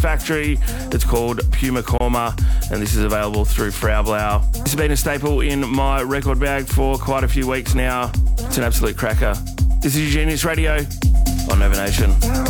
Factory. It's called Puma Korma, and this is available through Frau Blau. This has been a staple in my record bag for quite a few weeks now. It's an absolute cracker. This is Genius Radio on Nova Nation.